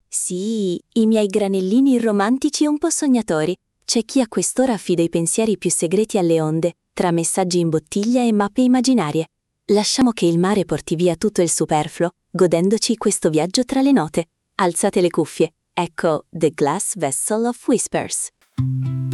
Sì, i miei granellini romantici e un po' sognatori. C'è chi a quest'ora affida i pensieri più segreti alle onde, tra messaggi in bottiglia e mappe immaginarie. Lasciamo che il mare porti via tutto il superfluo, godendoci questo viaggio tra le note. Alzate le cuffie. Ecco The Glass Vessel of Whispers.